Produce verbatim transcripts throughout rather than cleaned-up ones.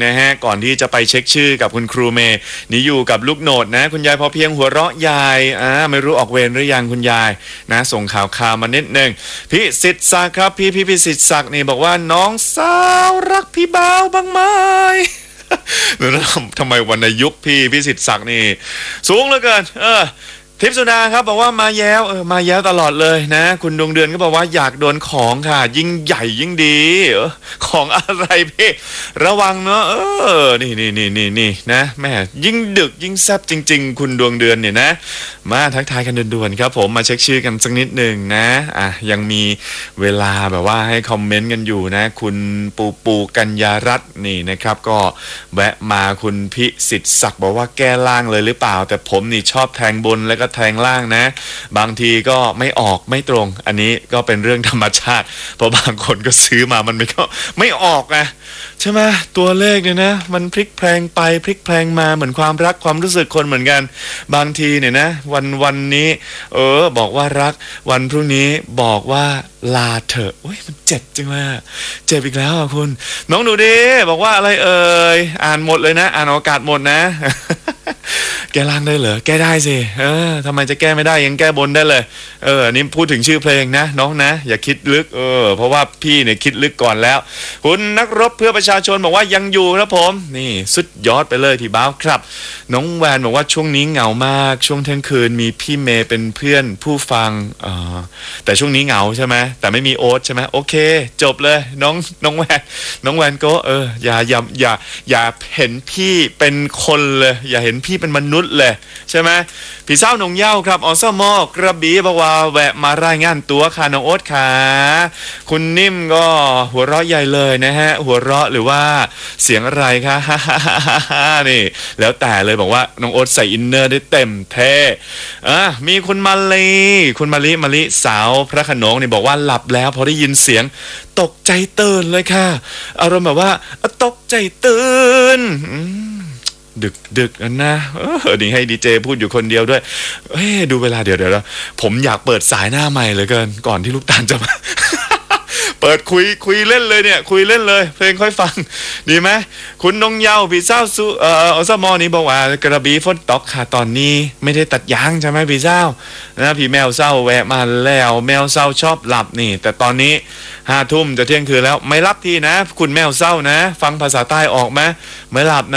นะฮะก่อนที่จะไปเช็คชื่อกับคุณครูเมย์นี่อยู่กับลูกโหนดนะคุณยายพอเพียงหัวเราะยายอ่าไม่รู้ออกเวรหรือยังคุณยายนะส่งข่าวข่าวมานิดนึงพี่สิทธิ์ศักดิ์ครับพี่พี่พี่สิทธิ์ศักดิ์นี่บอกว่าน้องสาวรักพี่บ่าวบ้างไหมแล้วทำไมวรรณยุกต์พี่พี่สิทธิ์ศักดิ์นี่สูงเหลือเกินเออทิพย์สุดาครับบอกว่ามาแย้วเออมาแย้วตลอดเลยนะคุณดวงเดือนก็บอกว่าอยากโดนของค่ะยิ่งใหญ่ยิ่งดีเออของอะไรพี่ระวังเนาะเออนี่นี่นี่นี่นี่นะแม่ยิ่งดึกยิ่งแซ่บจริงๆคุณดวงเดือนเนี่ยนะมาทักทายกันด่วนๆครับผมมาเช็คชื่อกันสักนิดหนึ่งนะอ่ะยังมีเวลาแบบว่าให้คอมเมนต์กันอยู่นะคุณปูปูกัญญารัตน์นี่นะครับก็แวะมาคุณพิสิทธิ์ศักดิ์บอกว่าแก้ล่างเลยหรือเปล่าแต่ผมนี่ชอบแทงบนแล้วก็แทงล่างนะบางทีก็ไม่ออกไม่ตรงอันนี้ก็เป็นเรื่องธรรมชาติเพราะบางคนก็ซื้อมามันไม่ก็ไม่ออกไงใช่ไหมตัวเลขเนี่ยนะมันพลิกแพลงไปพลิกแพลงมาเหมือนความรักความรู้สึกคนเหมือนกันบางทีเนี่ยนะวันวันนี้เออบอกว่ารักวันพรุ่งนี้บอกว่าลาเถอะโอ้ยมันเจ็บจังเลยเจ็บอีกแล้วอ่ะคุณน้องหนูดีบอกว่าอะไรเอ่ยอ่านหมดเลยนะอ่านอากาศหมดนะ แก้ล่างได้เหรอแก้ได้สิเออทำไมจะแก้ไม่ได้ยังแก้บนได้เลยเออนี่พูดถึงชื่อเพลงนะน้องนะอย่าคิดลึกเออเพราะว่าพี่เนี่ยคิดลึกก่อนแล้วคุณนักรบเพื่อประชาชนบอกว่ายังอยู่ครับผมนี่สุดยอดไปเลยพี่บ้าวครับน้องแวนบอกว่าช่วงนี้เหงามากช่วงเที่ยงคืนมีพี่เมย์เป็นเพื่อนผู้ฟังเออแต่ช่วงนี้เหงาใช่ไหมแต่ไม่มีโอ๊ตใช่ไหมโอเคจบเลยน้องน้องแวนน้องแวนก็เอออย่าอย่าอย่าอย่าเห็นพี่เป็นคนเลยอย่าเห็นพี่เป็นมนุษย์เลยใช่ไหมพี่สาวหนงเย้าครับอสมกระบี่บอกว่าแวะมารายงานตัวค่ะน้องโอ๊ตค่ะคุณนิ่มก็หัวเราะใหญ่เลยนะฮะหัวเราะหรือว่าเสียงอะไรคะนี่แล้วแต่เลยบอกว่าน้องโอ๊ตใส่อินเนอร์ได้เต็มเท่อ่ะมีคุณมาลีคุณมาลีมาลีสาวพระโขนงนี่บอกว่าหลับแล้วพอได้ยินเสียงตกใจตื่นเลยค่ะอารมณ์แบบว่าตกใจตื่นดึกดึกนะเออนี่ให้ดีเจพูดอยู่คนเดียวด้วยเฮ้ดูเวลาเดี๋ยวเดี๋ยวผมอยากเปิดสายหน้าใหม่เลยเกินก่อนที่ลูกตาลจะมา เปิดคุยคุยเล่นเลยเนี่ยคุยเล่นเลยเพลงค่อยฟังดีไหมคุณนงเยาพี่เศร้าสุเอ่ออสมอนี้บอกว่ากระบี่ฝนตกค่ะตอนนี้ไม่ได้ตัดยางใช่ไหมพี่เศร้านะพี่แมวเศร้าแวะมาแล้วแมวเศร้าชอบหลับนี่แต่ตอนนี้ห้าทุ่มจะเที่ยงคืนแล้วไม่รับทีนะคุณแมวเศร้านะฟังภาษาใต้ออกไหมไม่หลับนะ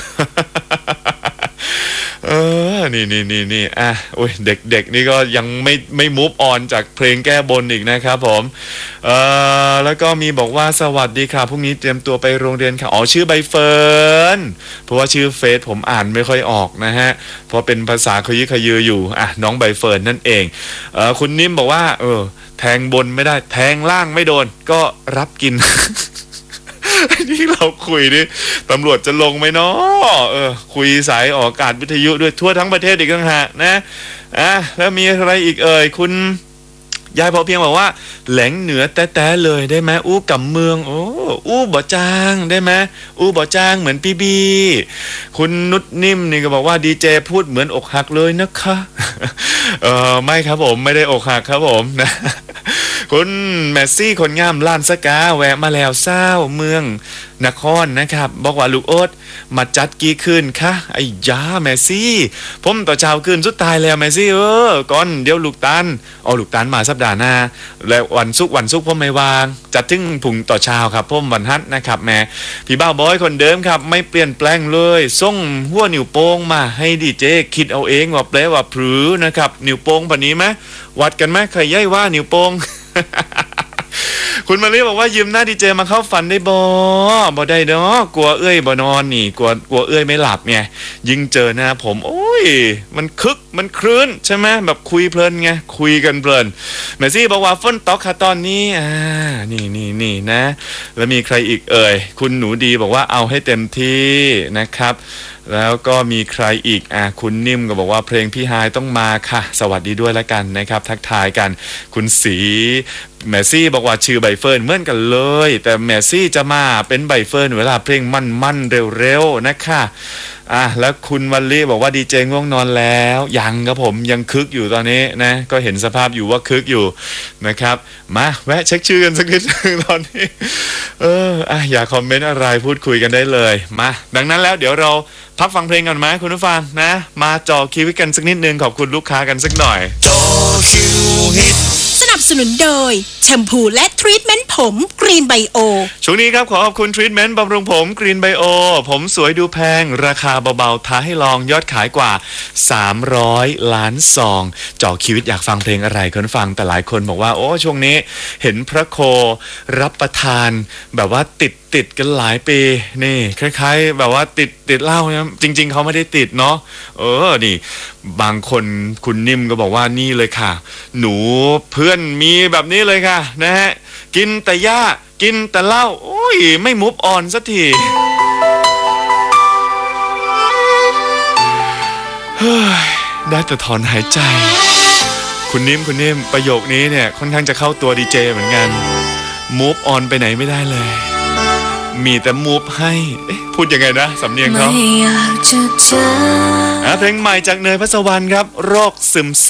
เออนี่นี่นี่นี่อ่ะโอ้ยเด็กๆนี่ก็ยังไม่ไม่มูฟออนจากเพลงแก้บนอีกนะครับผมเออแล้วก็มีบอกว่าสวัสดีค่ะพรุ่งนี้เตรียมตัวไปโรงเรียนค่ะอ๋อชื่อใบเฟิร์นเพราะว่าชื่อเฟซผมอ่านไม่ค่อยออกนะฮะเพราะเป็นภาษาขยี้ขยืออยู่อ่ะน้องใบเฟิร์นนั่นเองเออคุณนิ่มบอกว่าเออแทงบนไม่ได้แทงล่างไม่โดนก็รับกิน นี่เราคุยดิตำรวจจะลงไหมเนาะเออคุยสายออกอากาศวิทยุด้วยทั่วทั้งประเทศอีกต่างหากนะอ่ะแล้วมีอะไรอีกเอ่ยคุณยายพอเพียงบอกว่าแหลงเหนือแต้ๆเลยได้ไหมอู้กับเมืองโอ้อู้บ่จางได้ไหมอู้บ่จางเหมือนปีบีคุณนุชนิ่มนี่ก็บอกว่าดีเจพูดเหมือนอกหักเลยนะคะเออไม่ครับผมไม่ได้อกหักครับผมนะคุณแมสซี่คนงามลานสกาแวะมาแล้วเศร้าเมืองนครนะครับบอกว่าลูกโอ๊ตมาจัดกี่คืนคะไอ้ยาแมสซี่ผมต่อเช้าคืนสุดท้ายแล้วแมสซี่เออก่อนเดี๋ยวลูกตาลเอาลูกตาลมาสัปดาห์หน้าแล้ววันศุกร์วันศุกร์ผมไม่วางจัดถึงผุ่งต่อเช้าครับผมวันฮัทนะครับแม่พี่บ้าบอยคนเดิมครับไม่เปลี่ยนแปลงเลยส่งหัวนิ้วโป้งมาให้ดีเจคิดเอาเองว่าแปลว่าพรือนะครับนิ้วโป้งแบบนี้ไหมวัดกันไหมใครย่ายว่านิ้วโป้ง คุณมาลีบอกว่ายืมหน้าดีเจมาเข้าฝันได้บ่บ่ได้เนาะกลัวเอ้ยบ่นอนนี่กลัวกลัวเอ้ยไม่หลับไงยิ่งเจอหน้าผมโอ้ยมันคึกมันครื้นใช่ไหมแบบคุยเพลินไงคุยกันเพลินแมซี่บอกว่าฝนตกค่ะตอนนี้อ่านี่นี่นี่นะแล้วมีใครอีกเอ่ยคุณหนูดีบอกว่าเอาให้เต็มที่นะครับแล้วก็มีใครอีกอ่ะคุณนิ่มก็บอกว่าเพลงพี่ฮายต้องมาค่ะสวัสดีด้วยแล้วกันนะครับทักทายกันคุณศรีแมซี่บอกว่าชื่อใบเฟิร์นเหมือนกันเลย แต่แมซี่จะมาเป็นใบเฟิร์นเวลาเพลงมันๆเร็วๆนะคะอ่ะแล้วคุณวัลลี่บอกว่าดีเจง่วงนอนแล้วยังครับผมยังคึกอยู่ตอนนี้นะก็เห็นสภาพอยู่ว่าคึกอยู่นะครับมาแวะเช็คชื่อกันสักนิดนึงตอนนี้เอออ่ะอยากคอมเมนต์อะไรพูดคุยกันได้เลยมาดังนั้นแล้วเดี๋ยวเราพักฟังเพลงกันไหมคุณผู้ฟังนะมาจ่อคิวกันสักนิดนึงขอบคุณลูกค้ากันสักหน่อยจ่อคิวฮิตสนับสนุนโดยแชมพูและทรีทเมนต์ผมกรีนไบโอช่วงนี้ครับขอขอบคุณทรีทเมนต์บำรุงผมกรีนไบโอผมสวยดูแพงราคาเบาๆท้าให้ลองยอดขายกว่าสามร้อยล้านซองจ่อคิวอยากฟังเพลงอะไรคุณฟังแต่หลายคนบอกว่าโอ้ช่วงนี้เห็นพระโครับประทานแบบว่าติดติดกันหลายปีนี่คล้ายๆแบบว่าติดติดเหล้านะจริงๆเขาไม่ได้ติดเนาะเออนี่บางคนคุณนิ่มก็บอกว่านี่เลยค่ะหนูเพื่อนมีแบบนี้เลยค่ะนะฮะกินแต่หญ้ากินแต่เหล้าโอ้ยไม่มุฟออนสักทีเฮ้ยได้แต่ถอนหายใจคุณนิ่มคุณนิ่มประโยคนี้เนี่ยค่อนข้างจะเข้าตัวดีเจเหมือนกันมูฟออนไปไหนไม่ได้เลยมีแต่มูฟให้พูดยังไงนะสำเนียงเขาเพลงใหม่จากเนยพัสวรรณครับโรคซึม